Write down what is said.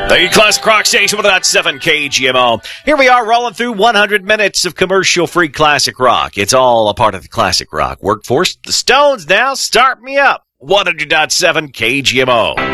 The Classic Rock Station with about 7 KGMO. Here we are rolling through 100 minutes of commercial-free classic rock. It's all a part of the classic rock workforce. The Stones now, start me up. 100.7 KGMO.